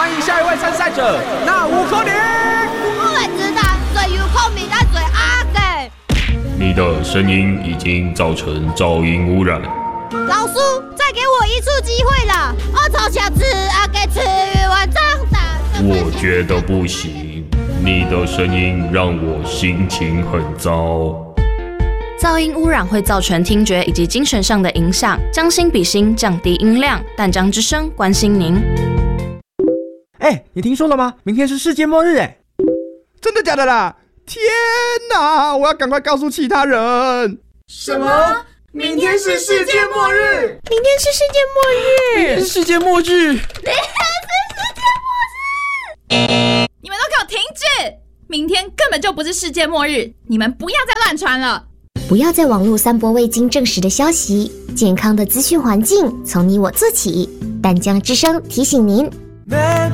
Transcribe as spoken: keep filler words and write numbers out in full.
欢迎下一位参赛者，那五颗零。 我会知道，最有空面在最阿嘅。 你的声音已经造成噪音污染。 老师，再给我一次机会了，我从小吃阿给吃完长大。 我觉得不行，你的声音让我心情很糟。 噪音污染会造成听觉以及精神上的影响，将心比心，降低音量。淡江之声关心您。 哎，你听说了吗？明天是世界末日哎！ 真的假的啦？天哪！我要赶快告诉其他人。 什么？明天是世界末日？ 明天是世界末日？ 明天是世界末日？ 明天是世界末日？ 你们都给我停止！明天根本就不是世界末日，你们不要再乱传了。 不要在网络散播未经证实的消息，健康的资讯环境从你我做起。淡江之声提醒您。